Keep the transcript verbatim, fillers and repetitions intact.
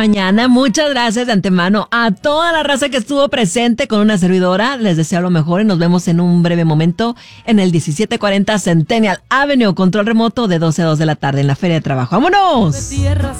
mañana. Muchas gracias de antemano a toda la raza que estuvo presente con una servidora. Les deseo lo mejor y nos vemos en un breve momento en el diecisiete cuarenta Centennial Avenue, control remoto de doce a dos de la tarde en la Feria de Trabajo. ¡Vámonos!